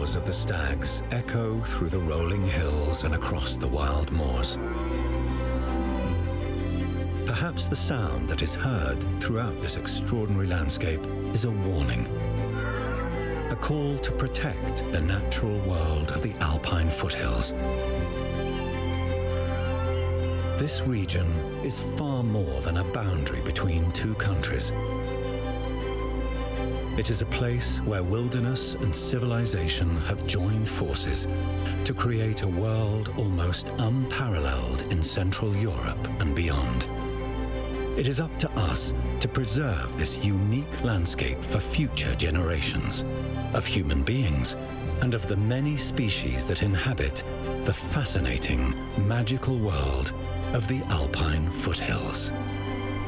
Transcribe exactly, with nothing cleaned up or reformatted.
roars of the stags echo through the rolling hills and across the wild moors. Perhaps the sound that is heard throughout this extraordinary landscape is a warning, a call to protect the natural world of the Alpine foothills. This region is far more than a boundary between two countries. It is a place where wilderness and civilization have joined forces to create a world almost unparalleled in Central Europe and beyond. It is up to us to preserve this unique landscape for future generations of human beings and of the many species that inhabit the fascinating, magical world of the Alpine foothills.